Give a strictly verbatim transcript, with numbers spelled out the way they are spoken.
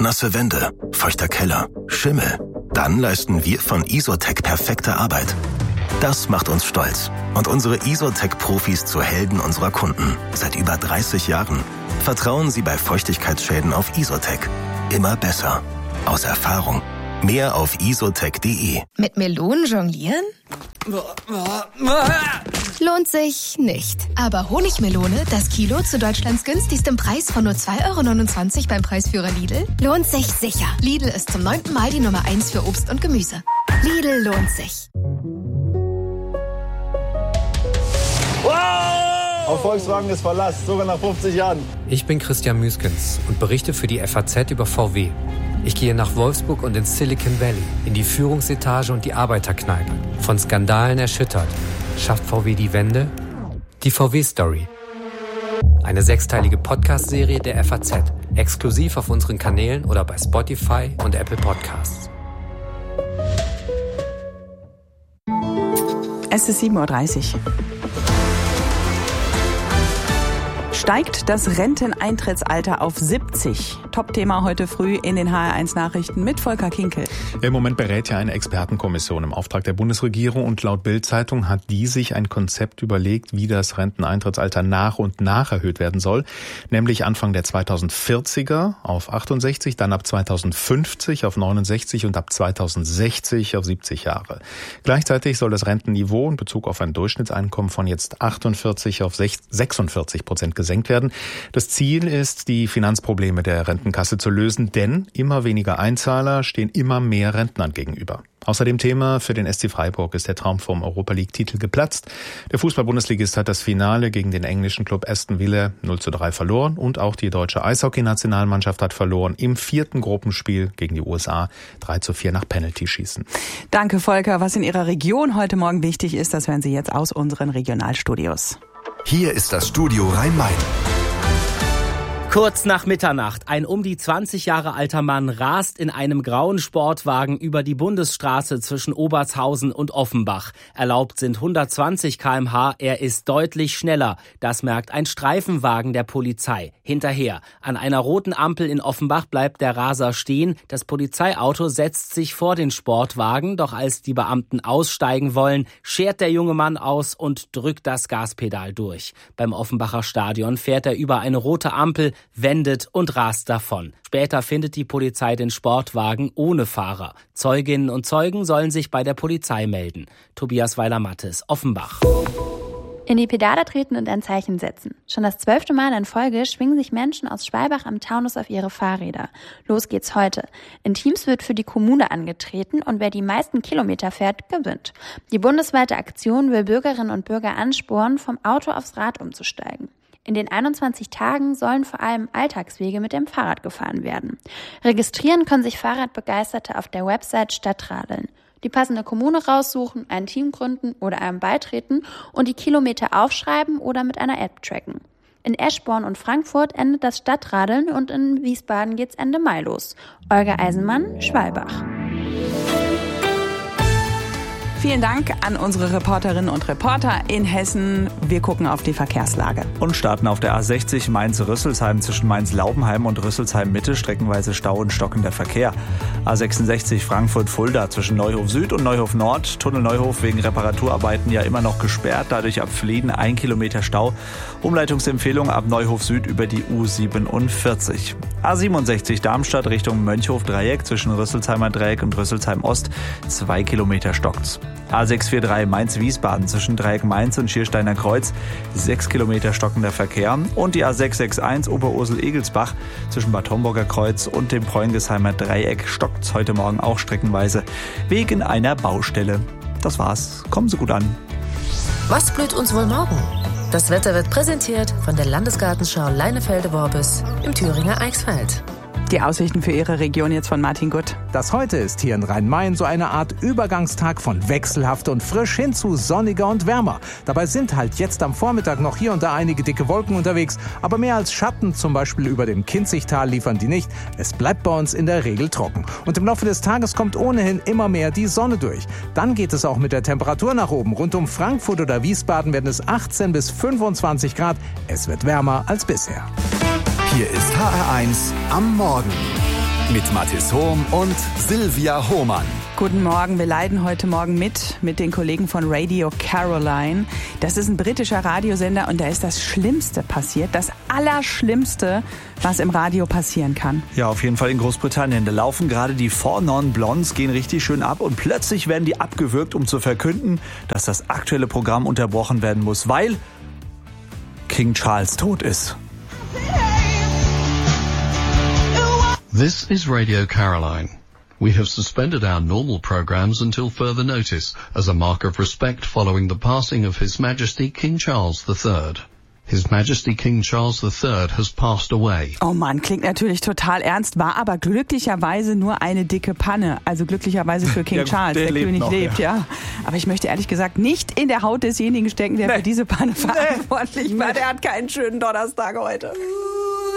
nasse Wände, feuchter Keller, Schimmel. Dann leisten wir von Isotec perfekte Arbeit. Das macht uns stolz und unsere Isotec-Profis zu Helden unserer Kunden. Seit über dreißig Jahren. Vertrauen Sie bei Feuchtigkeitsschäden auf Isotec. Immer besser. Aus Erfahrung. Mehr auf isotec punkt de. Mit Melonen jonglieren? Lohnt sich nicht. Aber Honigmelone, das Kilo zu Deutschlands günstigstem Preis von nur zwei Euro neunundzwanzig beim Preisführer Lidl, lohnt sich sicher. Lidl ist zum neunten Mal die Nummer eins für Obst und Gemüse. Lidl lohnt sich. Auf Volkswagen ist Verlass, sogar nach fünfzig Jahren. Ich bin Christian Müskens und berichte für die F A Z über V W. Ich gehe nach Wolfsburg und ins Silicon Valley, in die Führungsetage und die Arbeiterkneipe. Von Skandalen erschüttert. Schafft V W die Wende? Die V W-Story. Eine sechsteilige Podcast-Serie der F A Z. Exklusiv auf unseren Kanälen oder bei Spotify und Apple Podcasts. Es ist sieben Uhr dreißig. Steigt das Renteneintrittsalter auf siebzig? Top-Thema heute früh in den H R eins Nachrichten mit Volker Kinkel. Im Moment berät ja eine Expertenkommission im Auftrag der Bundesregierung und laut Bild-Zeitung hat die sich ein Konzept überlegt, wie das Renteneintrittsalter nach und nach erhöht werden soll. Nämlich Anfang der zweitausendvierziger auf achtundsechzig, dann ab zweitausendfünfzig auf neunundsechzig und ab zweitausendsechzig auf siebzig Jahre. Gleichzeitig soll das Rentenniveau in Bezug auf ein Durchschnittseinkommen von jetzt achtundvierzig auf sechsundvierzig Prozent gesenkt werden. Das Ziel ist, die Finanzprobleme der Rentenkasse zu lösen, denn immer weniger Einzahler stehen immer mehr Rentnern gegenüber. Außerdem Thema für den S C Freiburg ist der Traum vom Europa-League-Titel geplatzt. Der Fußball-Bundesligist hat das Finale gegen den englischen Club Aston Villa null zu drei verloren und auch die deutsche Eishockey-Nationalmannschaft hat verloren im vierten Gruppenspiel gegen die U S A drei zu vier nach Penalty-Schießen. Danke, Volker. Was in Ihrer Region heute Morgen wichtig ist, das hören Sie jetzt aus unseren Regionalstudios. Hier ist das Studio Rhein-Main. Kurz nach Mitternacht, ein um die zwanzig Jahre alter Mann rast in einem grauen Sportwagen über die Bundesstraße zwischen Obertshausen und Offenbach. Erlaubt sind hundertzwanzig Kilometer pro Stunde, er ist deutlich schneller. Das merkt ein Streifenwagen der Polizei. Hinterher, an einer roten Ampel in Offenbach bleibt der Raser stehen. Das Polizeiauto setzt sich vor den Sportwagen, doch als die Beamten aussteigen wollen, schert der junge Mann aus und drückt das Gaspedal durch. Beim Offenbacher Stadion fährt er über eine rote Ampel, wendet und rast davon. Später findet die Polizei den Sportwagen ohne Fahrer. Zeuginnen und Zeugen sollen sich bei der Polizei melden. Tobias Weiler-Mattes, Offenbach. In die Pedale treten und ein Zeichen setzen. Schon das zwölfte Mal in Folge schwingen sich Menschen aus Schwalbach am Taunus auf ihre Fahrräder. Los geht's heute. In Teams wird für die Kommune angetreten und wer die meisten Kilometer fährt, gewinnt. Die bundesweite Aktion will Bürgerinnen und Bürger anspornen, vom Auto aufs Rad umzusteigen. In den einundzwanzig Tagen sollen vor allem Alltagswege mit dem Fahrrad gefahren werden. Registrieren können sich Fahrradbegeisterte auf der Website Stadtradeln. Die passende Kommune raussuchen, ein Team gründen oder einem beitreten und die Kilometer aufschreiben oder mit einer App tracken. In Eschborn und Frankfurt endet das Stadtradeln und in Wiesbaden geht's Ende Mai los. Olga Eisenmann, Schwalbach. Vielen Dank an unsere Reporterinnen und Reporter in Hessen. Wir gucken auf die Verkehrslage. Und starten auf der A sechzig Mainz-Rüsselsheim zwischen Mainz-Laubenheim und Rüsselsheim-Mitte, streckenweise Stau und stockender Verkehr. A sechsundsechzig Frankfurt-Fulda zwischen Neuhof Süd und Neuhof Nord. Tunnel Neuhof wegen Reparaturarbeiten ja immer noch gesperrt, dadurch ab Flieden ein Kilometer Stau. Umleitungsempfehlung ab Neuhof Süd über die U siebenundvierzig. A siebenundsechzig Darmstadt Richtung Mönchhof-Dreieck zwischen Rüsselsheimer Dreieck und Rüsselsheim Ost. Zwei Kilometer stockt's. A sechs vier drei Mainz-Wiesbaden zwischen Dreieck Mainz und Schiersteiner Kreuz, sechs Kilometer stockender Verkehr. Und die A sechs sechs eins Oberursel-Egelsbach zwischen Bad Homburger Kreuz und dem Preungesheimer Dreieck stockt's heute Morgen auch streckenweise wegen einer Baustelle. Das war's. Kommen Sie gut an. Was blüht uns wohl morgen? Das Wetter wird präsentiert von der Landesgartenschau Leinefelde-Worbis im Thüringer Eichsfeld. Die Aussichten für Ihre Region jetzt von Martin Gutt. Das heute ist hier in Rhein-Main so eine Art Übergangstag von wechselhaft und frisch hin zu sonniger und wärmer. Dabei sind halt jetzt am Vormittag noch hier und da einige dicke Wolken unterwegs, aber mehr als Schatten, zum Beispiel über dem Kinzigtal, liefern die nicht. Es bleibt bei uns in der Regel trocken. Und im Laufe des Tages kommt ohnehin immer mehr die Sonne durch. Dann geht es auch mit der Temperatur nach oben. Rund um Frankfurt oder Wiesbaden werden es achtzehn bis fünfundzwanzig Grad. Es wird wärmer als bisher. Hier ist H R eins am Morgen. Mit Mathis Hohm und Silvia Hohmann. Guten Morgen, wir leiden heute Morgen mit, mit den Kollegen von Radio Caroline. Das ist ein britischer Radiosender und da ist das Schlimmste passiert, das Allerschlimmste, was im Radio passieren kann. Ja, auf jeden Fall in Großbritannien. Da laufen gerade die Four Non Blondes, gehen richtig schön ab und plötzlich werden die abgewürgt, um zu verkünden, dass das aktuelle Programm unterbrochen werden muss, weil King Charles tot ist. This is Radio Caroline. We have suspended our normal programs until further notice as a mark of respect following the passing of His Majesty King Charles the Third. His Majesty King Charles the Third has passed away. Oh Mann, klingt natürlich total ernst, war aber glücklicherweise nur eine dicke Panne. Also glücklicherweise für King ja, Charles, der, der lebt König noch, lebt, ja. ja. Aber ich möchte ehrlich gesagt nicht in der Haut desjenigen stecken, der nee. für diese Panne verantwortlich nee. war. Der hat keinen schönen Donnerstag heute.